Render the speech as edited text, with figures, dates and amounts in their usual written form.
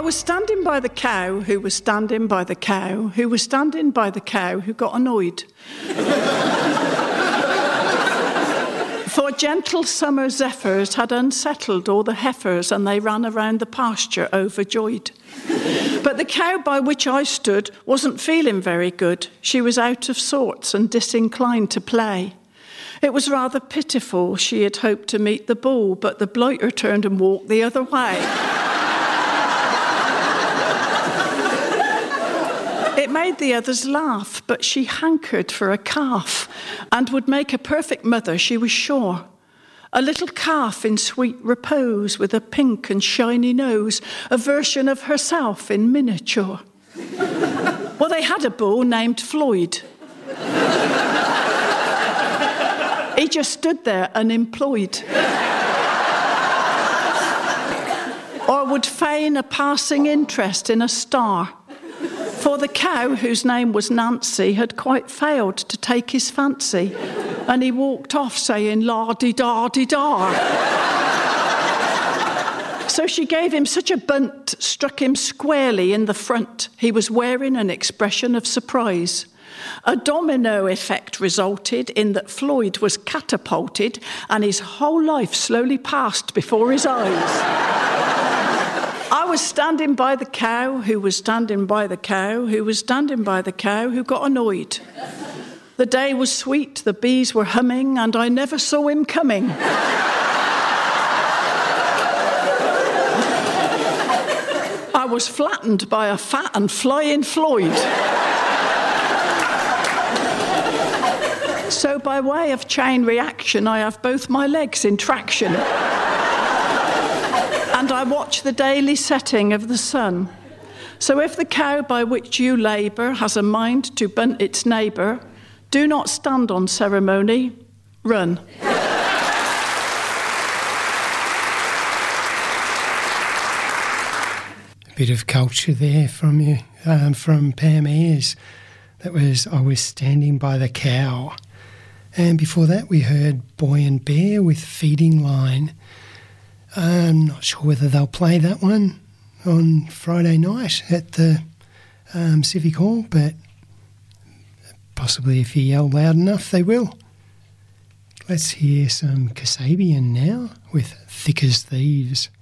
was standing by the cow who was standing by the cow who was standing by the cow who got annoyed. For gentle summer zephyrs had unsettled all the heifers, and they ran around the pasture overjoyed. But the cow by which I stood wasn't feeling very good. She was out of sorts and disinclined to play. It was rather pitiful. She had hoped to meet the bull, but the blighter turned and walked the other way. It made the others laugh, but she hankered for a calf and would make a perfect mother, she was sure. A little calf in sweet repose with a pink and shiny nose, a version of herself in miniature. Well, they had a bull named Floyd. He just stood there unemployed. Or would feign a passing interest in a star. For the cow, whose name was Nancy, had quite failed to take his fancy, and he walked off saying, la-di-da-di-da. So she gave him such a bunt, struck him squarely in the front. He was wearing an expression of surprise. A domino effect resulted in that Floyd was catapulted, and his whole life slowly passed before his eyes. I was standing by the cow who was standing by the cow who was standing by the cow who got annoyed. The day was sweet, the bees were humming, and I never saw him coming. I was flattened by a fat and flying Floyd. So by way of chain reaction, I have both my legs in traction. And I watch the daily setting of the sun. So if the cow by which you labour has a mind to bunt its neighbour, do not stand on ceremony, run. A bit of culture there from you, from Pam Ayres. That was I Was Standing by the Cow. And before that we heard Boy and Bear with Feeding Line. I'm not sure whether they'll play that one on Friday night at the Civic Hall, but possibly if you yell loud enough, they will. Let's hear some Kasabian now with Thick as Thieves.